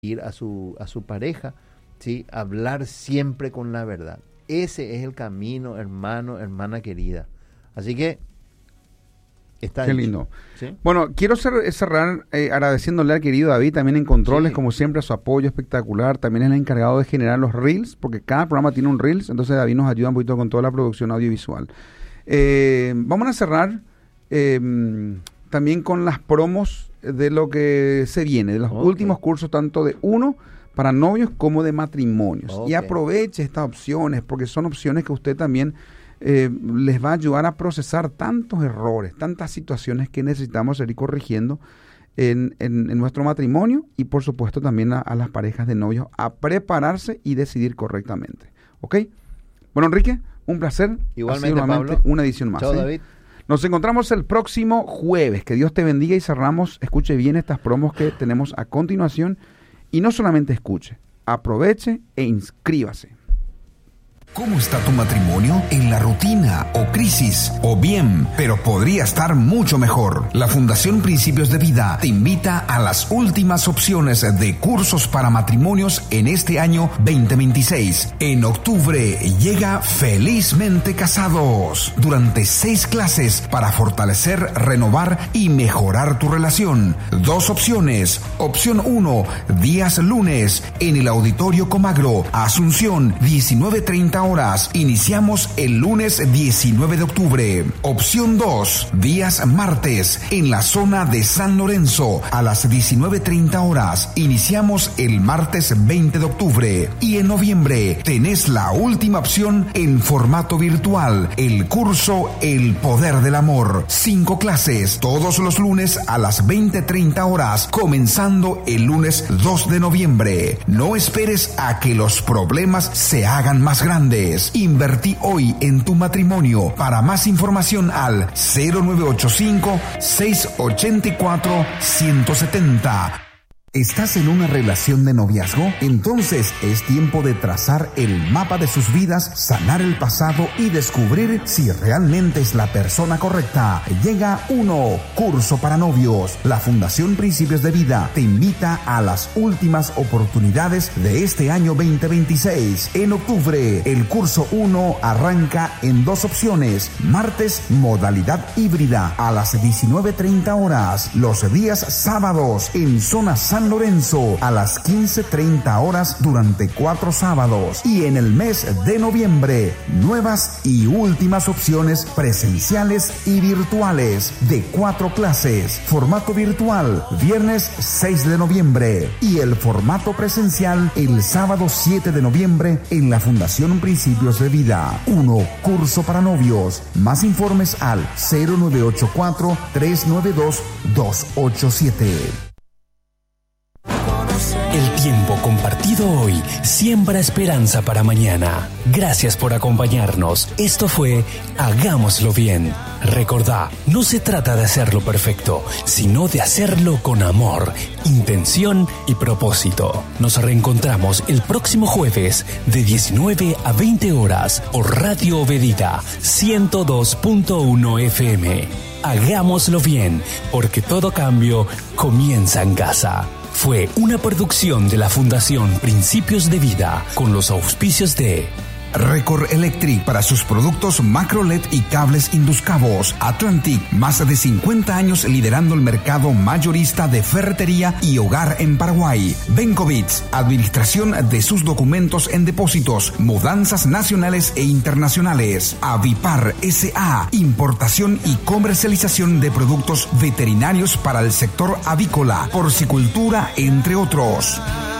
ir a su pareja, ¿sí? Hablar siempre con la verdad. Ese es el camino, hermano, hermana querida. Así que está Qué dicho. lindo. ¿Sí? Bueno, quiero cerrar agradeciéndole al querido David también en controles, Sí. como siempre, su apoyo espectacular. También es el encargado de generar los reels, porque cada programa tiene un reels, entonces David nos ayuda un poquito con toda la producción audiovisual. Vamos a cerrar también con las promos de lo que se viene, de los últimos cursos, tanto de uno para novios como de matrimonios. Y aproveche estas opciones, porque son opciones que usted también les va a ayudar a procesar tantos errores, tantas situaciones que necesitamos ir corrigiendo en nuestro matrimonio, y por supuesto también a las parejas de novios a prepararse y decidir correctamente. ¿Ok? Bueno, Enrique, un placer. Igualmente, ha sido nuevamente Pablo. Una edición más. Chao, David. Nos encontramos el próximo jueves. Que Dios te bendiga, y cerramos, escuche bien estas promos que tenemos a continuación, y no solamente escuche, aproveche e inscríbase. ¿Cómo está tu matrimonio? ¿En la rutina o crisis? ¿O bien, pero podría estar mucho mejor? La Fundación Principios de Vida te invita a las últimas opciones de cursos para matrimonios en este año 2026. En octubre llega Felizmente Casados. Durante 6 clases para fortalecer, renovar y mejorar tu relación. 2 opciones. Opción 1, días lunes, en el Auditorio Comagro, Asunción, 19:30 horas. Iniciamos el lunes 19 de octubre. Opción 2, días martes, en la zona de San Lorenzo, a las 19:30 horas. Iniciamos el martes 20 de octubre. Y en noviembre tenés la última opción en formato virtual, el curso El Poder del Amor. 5 clases, todos los lunes a las 20:30 horas, comenzando el lunes 2 de noviembre. No esperes a que los problemas se hagan más grandes. Invertí hoy en tu matrimonio. Para más información al 0985-684-170. ¿Estás en una relación de noviazgo? Entonces es tiempo de trazar el mapa de sus vidas, sanar el pasado y descubrir si realmente es la persona correcta. Llega curso para novios. La Fundación Principios de Vida te invita a las últimas oportunidades de este año 2026. En octubre, el curso 1 arranca en 2 opciones. Martes, modalidad híbrida, a las 19:30 horas. Los días sábados, en zona San Lorenzo, a las 15:30 horas durante 4 sábados. Y en el mes de noviembre, nuevas y últimas opciones presenciales y virtuales de 4 clases. Formato virtual, viernes 6 de noviembre. Y el formato presencial, el sábado 7 de noviembre en la Fundación Principios de Vida. Curso para novios. Más informes al 0984-392-287. El tiempo compartido hoy siembra esperanza para mañana. Gracias por acompañarnos. Esto fue Hagámoslo Bien. Recordá, no se trata de hacerlo perfecto, sino de hacerlo con amor, intención y propósito. Nos reencontramos el próximo jueves de 19 a 20 horas por Radio Obedita 102.1 FM. Hagámoslo bien, porque todo cambio comienza en casa. Fue una producción de la Fundación Principios de Vida con los auspicios de Record Electric para sus productos macro LED y cables Induscabos. Atlantic, más de 50 años liderando el mercado mayorista de ferretería y hogar en Paraguay. Benkovitz, administración de sus documentos en depósitos, mudanzas nacionales e internacionales. Avipar S.A., importación y comercialización de productos veterinarios para el sector avícola, porcicultura, entre otros.